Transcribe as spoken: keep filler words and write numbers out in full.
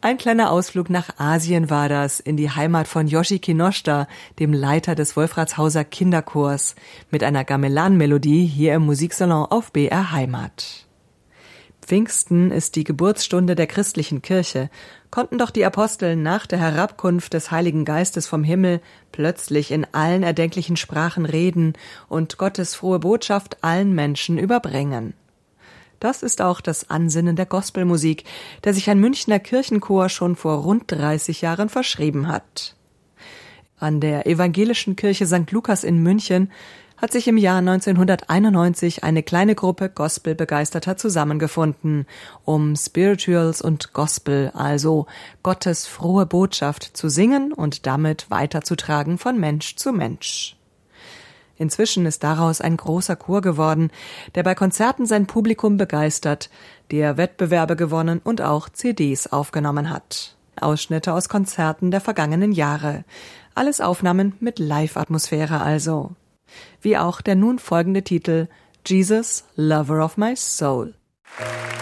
Ein kleiner Ausflug nach Asien war das, in die Heimat von Yoshi Kinoshita, dem Leiter des Wolfratshauser Kinderchors, mit einer Gamelan-Melodie hier im Musiksalon auf B R Heimat. Pfingsten ist die Geburtsstunde der christlichen Kirche, konnten doch die Apostel nach der Herabkunft des Heiligen Geistes vom Himmel plötzlich in allen erdenklichen Sprachen reden und Gottes frohe Botschaft allen Menschen überbringen. Das ist auch das Ansinnen der Gospelmusik, der sich ein Münchner Kirchenchor schon vor rund dreißig Jahren verschrieben hat. An der Evangelischen Kirche Sankt Lukas in München hat sich im Jahr neunzehnhunderteinundneunzig eine kleine Gruppe Gospelbegeisterter zusammengefunden, um Spirituals und Gospel, also Gottes frohe Botschaft, zu singen und damit weiterzutragen von Mensch zu Mensch. Inzwischen ist daraus ein großer Chor geworden, der bei Konzerten sein Publikum begeistert, der Wettbewerbe gewonnen und auch C Ds aufgenommen hat. Ausschnitte aus Konzerten der vergangenen Jahre. Alles Aufnahmen mit Live-Atmosphäre also. Wie auch der nun folgende Titel Jesus, Lover of My Soul.